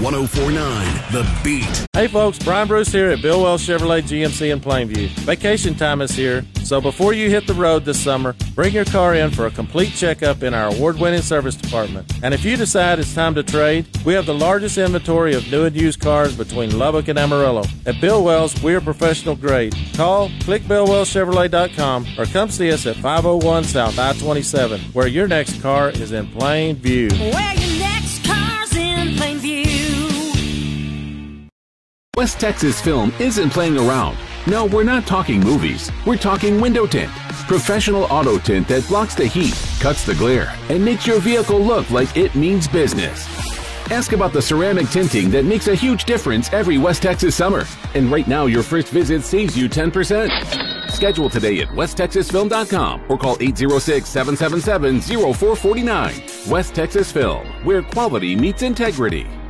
1049 The Beat. Hey folks, Brian Bruce here at Bill Wells Chevrolet GMC in Plainview. Vacation time is here, so before you hit the road this summer, bring your car in for a complete checkup in our award-winning service department. And if you decide it's time to trade, we have the largest inventory of new and used cars between Lubbock and Amarillo. At Bill Wells, we are professional grade. Call, click BillWellsChevrolet.com, or come see us at 501 South I-27, where your next car is in plain view. Where your next car's in plain view. West Texas Film isn't playing around. No, we're not talking movies. We're talking window tint. Professional auto tint that blocks the heat, cuts the glare, and makes your vehicle look like it means business. Ask about the ceramic tinting that makes a huge difference every West Texas summer. And right now, your first visit saves you 10%. Schedule today at westtexasfilm.com or call 806-777-0449. West Texas Film, where quality meets integrity.